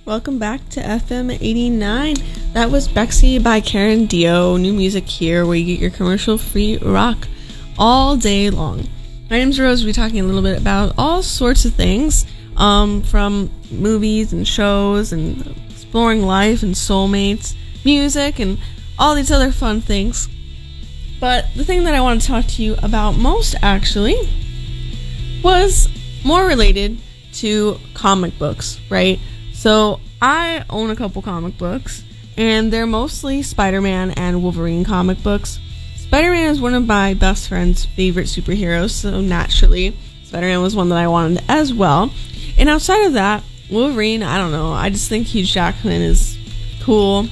Welcome back to FM 89. That was Bexy by Karen Dio. New music here where you get your commercial-free rock all day long. My name's Rose. We'll be talking a little bit about all sorts of things, from movies and shows and exploring life and soulmates, music, and all these other fun things. But the thing that I want to talk to you about most, actually, was more related to comic books, right? So I own a couple comic books, and they're mostly Spider-Man and Wolverine comic books. Spider-Man is one of my best friend's favorite superheroes, so naturally, Spider-Man was one that I wanted as well. And outside of that, Wolverine, I don't know, I just think Hugh Jackman is cool.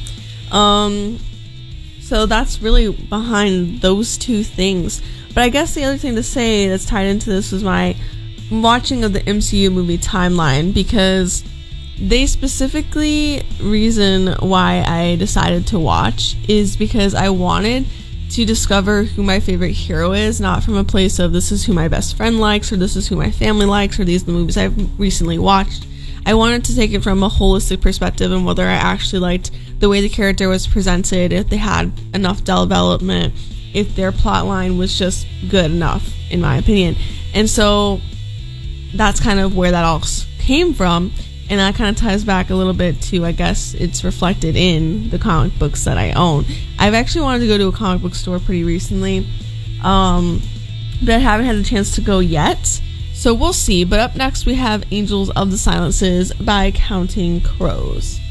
So that's really behind those two things. But I guess the other thing to say that's tied into this was my watching of the MCU movie timeline, because they specifically reason why I decided to watch is because I wanted to discover who my favorite hero is, not from a place of this is who my best friend likes or this is who my family likes or these are the movies I've recently watched. I wanted to take it from a holistic perspective and whether I actually liked the way the character was presented, if they had enough development, if their plot line was just good enough, in my opinion. And so that's kind of where that all came from. And that kind of ties back a little bit to, I guess, it's reflected in the comic books that I own. I've actually wanted to go to a comic book store pretty recently, but I haven't had the chance to go yet. So we'll see. But up next we have Angels of the Silences by Counting Crows.